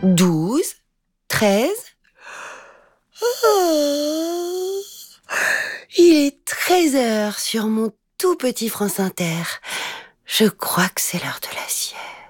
12, 13. Oh, il est 13h sur mon tout petit France Inter. Je crois que c'est l'heure de la sieste.